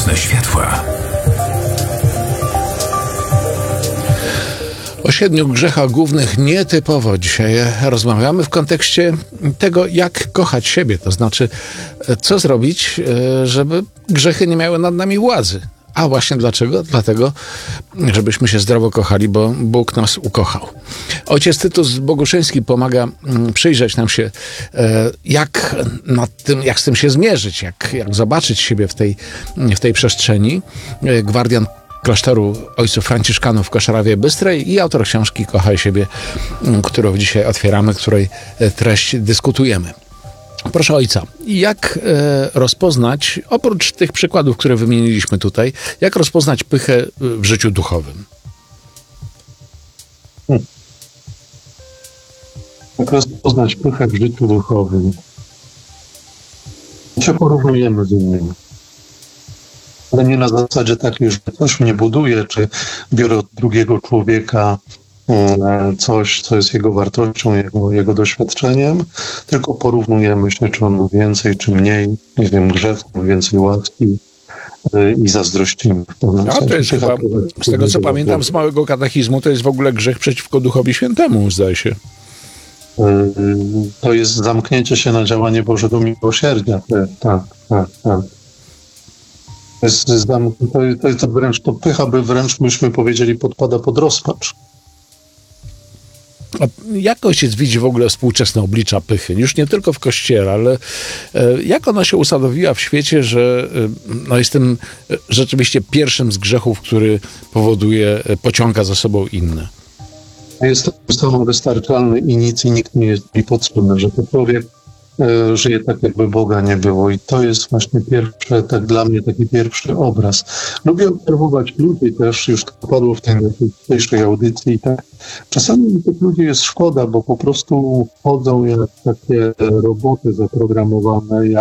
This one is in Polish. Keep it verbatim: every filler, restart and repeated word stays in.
Mocne światła. O siedmiu grzechach głównych nietypowo dzisiaj rozmawiamy w kontekście tego, jak kochać siebie. To znaczy, co zrobić, żeby grzechy nie miały nad nami władzy. A właśnie dlaczego? Dlatego, żebyśmy się zdrowo kochali, bo Bóg nas ukochał. Ojciec Tytus Boguszyński pomaga przyjrzeć nam się, jak, nad tym, jak z tym się zmierzyć, jak, jak zobaczyć siebie w tej, w tej przestrzeni. Gwardian klasztoru ojców franciszkanów w Koszarowie Bystrej i autor książki Kochaj siebie, którą dzisiaj otwieramy, której treść dyskutujemy. Proszę ojca, jak e, rozpoznać, oprócz tych przykładów, które wymieniliśmy tutaj, jak rozpoznać pychę w życiu duchowym? Hmm. Jak rozpoznać pychę w życiu duchowym? Się porównujemy z innymi. Ale nie na zasadzie takiej, że coś mnie buduje, czy biorę od drugiego człowieka coś, co jest jego wartością, jego, jego doświadczeniem, tylko porównujemy się, czy on ma więcej, czy mniej, nie wiem, grzechów, więcej łaski i zazdrościmy. A to jest chyba, z tego co pamiętam z małego katechizmu, to jest w ogóle grzech przeciwko Duchowi Świętemu, zdaje się. To jest zamknięcie się na działanie Bożego miłosierdzia. Tak, tak, tak. To jest, to jest to wręcz, to pycha by wręcz, byśmy powiedzieli, podpada pod rozpacz. A jak ojciec widzi w ogóle współczesne oblicza pychy? Już nie tylko w Kościele, ale jak ona się usadowiła w świecie, że no, jest tym rzeczywiście pierwszym z grzechów, który powoduje, pociąga za sobą inne? Jest to samowystarczalny i nic i nikt nie jest mi potrzebny, że to człowiek e, żyje tak, jakby Boga nie było. I to jest właśnie pierwszy, tak dla mnie taki pierwszy obraz. Lubię obserwować ludzi też, już to padło w tej dzisiejszej audycji, tak. Czasami tych ludzi jest szkoda, bo po prostu chodzą jak takie roboty zaprogramowane, jak